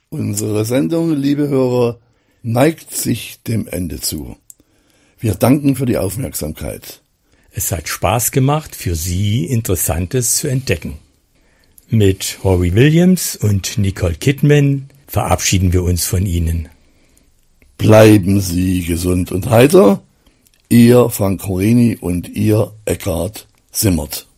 Unsere Sendung, liebe Hörer, neigt sich dem Ende zu. Wir danken für die Aufmerksamkeit. Es hat Spaß gemacht, für Sie Interessantes zu entdecken. Mit Robbie Williams und Nicole Kidman verabschieden wir uns von Ihnen. Bleiben Sie gesund und heiter. Ihr Frank Horini und Ihr Eckhard Simmert.